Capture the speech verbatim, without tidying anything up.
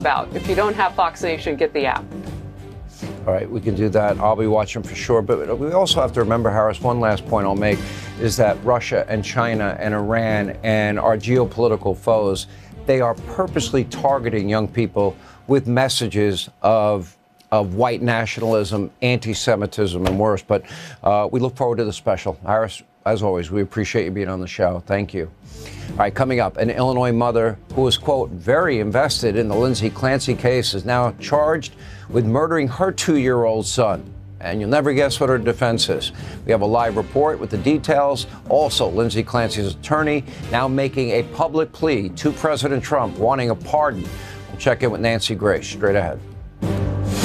about. If you don't have Fox Nation, get the app. All right, we can do that. I'll be watching for sure. But we also have to remember, Harris, one last point I'll make is that Russia and China and Iran and our geopolitical foes, they are purposely targeting young people with messages of of white nationalism, anti-Semitism, and worse. But uh, we look forward to the special. Harris, as always, we appreciate you being on the show. Thank you. All right, coming up, an Illinois mother who was, quote, very invested in the Lindsay Clancy case is now charged with murdering her two-year-old son. And you'll never guess what her defense is. We have a live report with the details. Also, Lindsay Clancy's attorney now making a public plea to President Trump, wanting a pardon. We'll check in with Nancy Grace straight ahead.